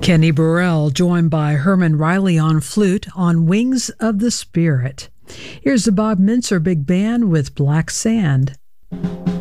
Kenny Burrell, joined by Herman Riley on flute on Wings of the Spirit. Here's the Bob Mintzer Big Band with Black Sand.